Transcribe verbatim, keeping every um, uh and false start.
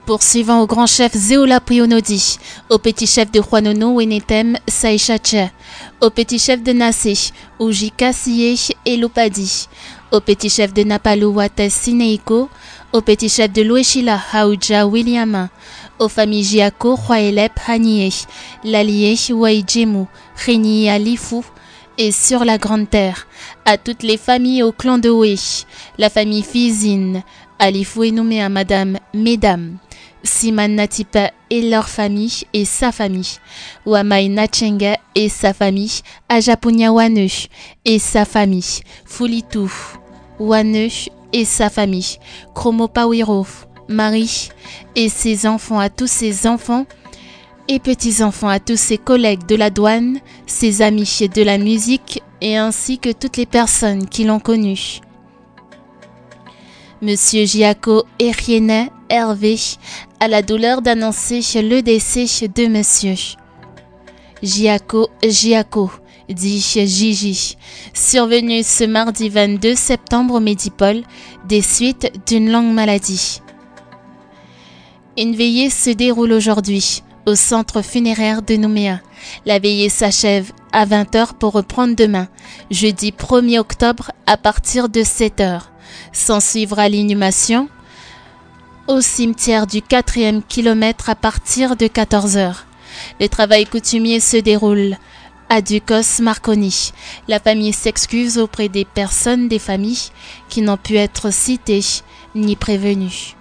Poursuivant au grand chef Zeola Prionodi, au petit chef de Juanono Wenetem Saïchache, au petit chef de Nassé, Ujika Siye et Lopadi, au petit chef de Napalu Wates Sineiko, au petit chef de Lueshila Haouja William, aux familles Jiako, Hwaelep, Hanie, Lalie, Waijemu, Reni Alifu, et sur la grande terre, à toutes les familles au clan de Oé, la famille Fizine, Alifu est nommé à Madame Mesdames, Siman Natipa et leur famille et sa famille, Wamai Nachenga et sa famille, Ajapunya Wane et sa famille, Fulitu, Wane et sa famille, Kromo Pawiro, Marie et ses enfants à tous ses enfants et petits-enfants à tous ses collègues de la douane, ses amis de la musique et ainsi que toutes les personnes qui l'ont connu. Monsieur Giaco Eriene Hervé a la douleur d'annoncer le décès de Monsieur Giaco Giaco, dit Gigi, survenu ce mardi vingt-deux septembre au Médipôle, des suites d'une longue maladie. Une veillée se déroule aujourd'hui au centre funéraire de Nouméa. La veillée s'achève à vingt heures pour reprendre demain, jeudi premier octobre à partir de sept heures. S'en suivra l'inhumation au cimetière du quatrième kilomètre à partir de quatorze heures. Le travail coutumier se déroule à Ducos Marconi. La famille s'excuse auprès des personnes des familles qui n'ont pu être citées ni prévenues.